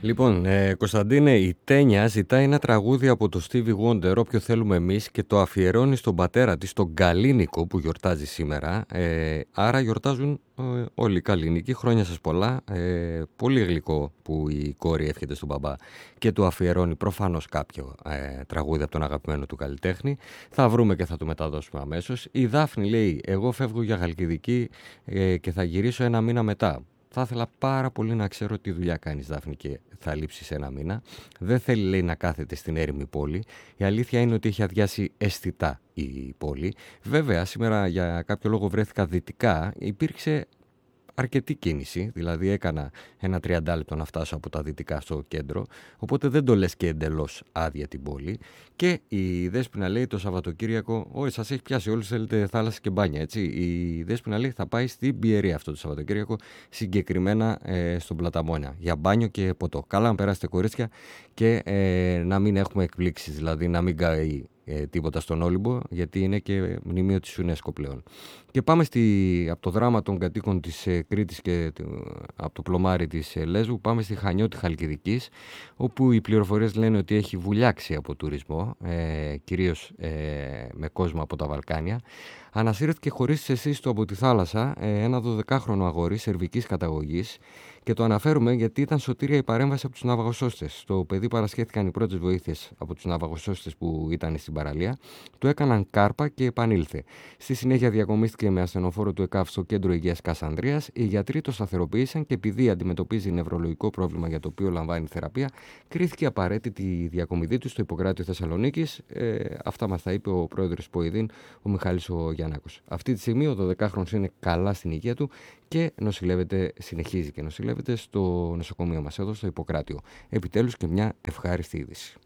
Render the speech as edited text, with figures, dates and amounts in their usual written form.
Λοιπόν, Κωνσταντίνε, η Τένια ζητάει ένα τραγούδι από το Stevie Wonder, όποιο θέλουμε εμείς, και το αφιερώνει στον πατέρα της, τον Καλίνικο, που γιορτάζει σήμερα. Άρα γιορτάζουν όλοι οι Καλίνικοι. Χρόνια σας πολλά. Πολύ γλυκό που η κόρη εύχεται στον μπαμπά και του αφιερώνει προφανώς κάποιο τραγούδι από τον αγαπημένο του καλλιτέχνη. Θα βρούμε και θα του μεταδώσουμε αμέσως. Η Δάφνη λέει: εγώ φεύγω για Χαλκιδική και θα γυρίσω ένα μήνα μετά. Θα ήθελα πάρα πολύ να ξέρω τι δουλειά κάνεις, Δάφνη, και θα λείψεις ένα μήνα. Δεν θέλει, λέει, να κάθεται στην έρημη πόλη. Η αλήθεια είναι ότι έχει αδειάσει αισθητά η πόλη. Βέβαια, σήμερα για κάποιο λόγο βρέθηκα δυτικά. Υπήρξε αρκετή κίνηση, δηλαδή έκανα ένα 30 λεπτό να φτάσω από τα δυτικά στο κέντρο, οπότε δεν το λες και εντελώς άδεια την πόλη. Και η Δέσποινα λέει το Σαββατοκύριακο: όχι, σας έχει πιάσει όλους, θέλετε θάλασσα και μπάνια, έτσι. Η Δέσποινα λέει θα πάει στην Πιερία αυτό το Σαββατοκύριακο, συγκεκριμένα στον Πλαταμόνια, για μπάνιο και ποτό. Καλά να περάσετε, κορίτσια, και να μην έχουμε εκπλήξεις, δηλαδή να μην καεί τίποτα στον Όλυμπο, γιατί είναι και μνημείο της UNESCO πλέον. Και πάμε από το δράμα των κατοίκων της Κρήτης και από το πλωμάρι της Λέσβου, πάμε στη Χανιώτη Χαλκιδικής, όπου οι πληροφορίες λένε ότι έχει βουλιάξει από τουρισμό, κυρίως με κόσμο από τα Βαλκάνια. Ανασύρθηκε χωρίς εσείς από τη θάλασσα ένα 12χρονο αγόρι σερβικής καταγωγής, και το αναφέρουμε γιατί ήταν σωτήρια η παρέμβαση από τους ναυαγοσώστες. Το παιδί παρασχέθηκαν οι πρώτες βοήθειες από τους ναυαγοσώστες που ήταν στην παραλία, του έκαναν κάρπα και επανήλθε. Στη συνέχεια διακομίστηκε με ασθενοφόρο του ΕΚΑΒ στο κέντρο υγείας Κασανδρίας. Οι γιατροί το σταθεροποίησαν και επειδή αντιμετωπίζει νευρολογικό πρόβλημα για το οποίο λαμβάνει θεραπεία, κρίθηκε απαραίτητη η διακομιδή του στο Ιπποκράτιο Θεσσαλονίκης. Αυτά μας τα είπε ο πρόεδρος ΠΟΗΔΗΝ, ο Μιχάλης ο Γιαννάκος. Αυτή τη στιγμή ο 12χρονος είναι καλά στην υγεία του και συνεχίζει και νοσηλεύεται στο νοσοκομείο μας εδώ στο Ιπποκράτιο. Επιτέλους και μια ευχάριστη είδηση.